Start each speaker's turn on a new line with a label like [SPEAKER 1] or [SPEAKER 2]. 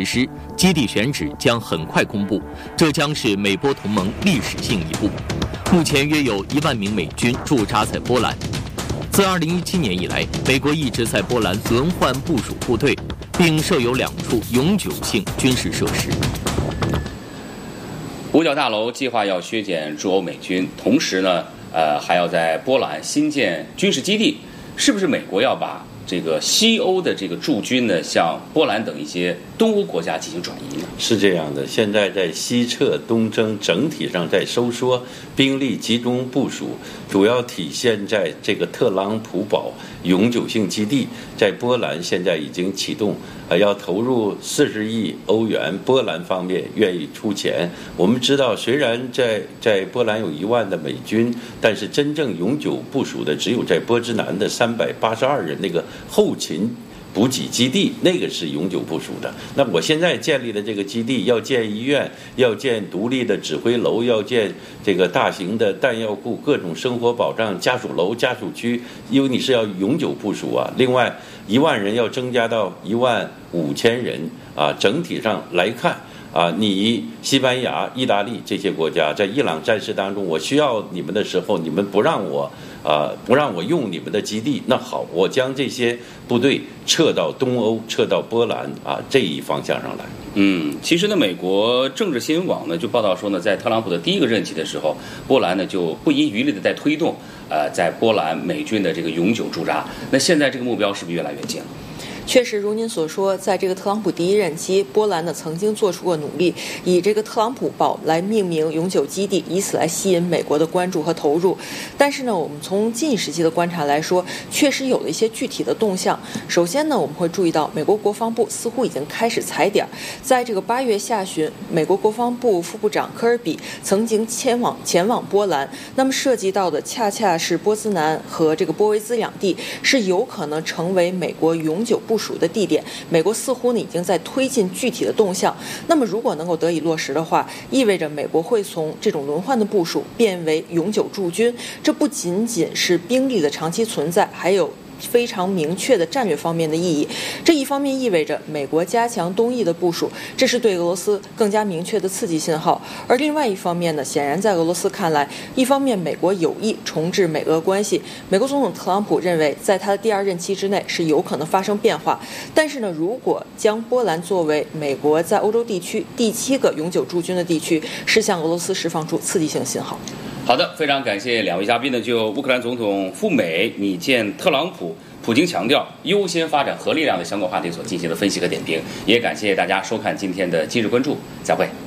[SPEAKER 1] 实施，基地选址将很快公布，这将是美波同盟历史性一步。目前约有1万名美军驻扎在波兰。自2017年以来，美国一直在波兰轮换部署部队，并设有2处永久性军事设施。
[SPEAKER 2] 五角大楼计划要削减驻欧美军，同时呢，还要在波兰新建军事基地。是不是美国要把这个西欧的这个驻军呢，向波兰等一些东欧国家进行转移呢？
[SPEAKER 3] 是这样的，现在在西撤东征，整体上在收缩，兵力集中部署，主要体现在这个特朗普堡永久性基地，在波兰现在已经启动，要投入40亿欧元，波兰方面愿意出钱。我们知道，虽然在波兰有1万的美军，但是真正永久部署的只有在波兹南的382人那个后勤补给基地，那个是永久部署的。那我现在建立的这个基地，要建医院，要建独立的指挥楼，要建这个大型的弹药库，各种生活保障家属楼、家属区，因为你是要永久部署啊。另外，1万人要增加到15000人啊。整体上来看啊，你西班牙、意大利这些国家在伊朗战事当中，我需要你们的时候，你们不让我用你们的基地，那好，我将这些部队撤到东欧，撤到波兰啊这一方向上来。
[SPEAKER 2] 其实呢，美国政治新闻网呢就报道说呢，在特朗普的第一个任期的时候，波兰呢就不遗余力的在推动在波兰美军的这个永久驻扎。那现在这个目标是不是越来越近了？
[SPEAKER 4] 确实如您所说，在这个特朗普第一任期，波兰呢曾经做出过努力，以这个特朗普堡来命名永久基地，以此来吸引美国的关注和投入。但是呢，我们从近时期的观察来说，确实有了一些具体的动向。首先呢，我们会注意到美国国防部似乎已经开始踩点，在这个8月下旬，美国国防部副部长科尔比曾经前往波兰，那么涉及到的恰恰是波兹南和这个波维兹两地，是有可能成为美国永久部署的地点。美国似乎呢已经在推进具体的动向。那么如果能够得以落实的话，意味着美国会从这种轮换的部署变为永久驻军。这不仅仅是兵力的长期存在，还有非常明确的战略方面的意义。这一方面意味着美国加强东翼的部署，这是对俄罗斯更加明确的刺激信号。而另外一方面呢，显然在俄罗斯看来，一方面美国有意重置美俄关系，美国总统特朗普认为在他的第2任期之内是有可能发生变化。但是呢，如果将波兰作为美国在欧洲地区第7个永久驻军的地区，是向俄罗斯释放出刺激性信号。
[SPEAKER 2] 好的，非常感谢2位嘉宾呢，就乌克兰总统赴美拟见特朗普，普京强调优先发展核力量的相关话题所进行的分析和点评，也感谢大家收看今天的今日关注，再会。